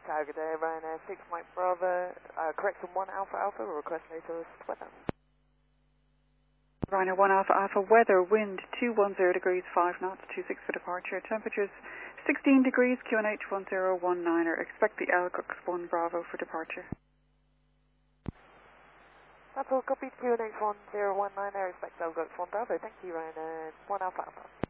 Tower, good day, Ryanair 6 Mike Bravo, correction 1 Alpha Alpha, request latest weather. Ryanair 1 Alpha Alpha, weather, wind 210 degrees, 5 knots, 26 for departure, temperatures 16 degrees, QNH 1019er, expect the Alcox 1 Bravo for departure. That's all, copied QNH 1019er, expect Alcox 1 Bravo, thank you Ryanair 1 Alpha Alpha.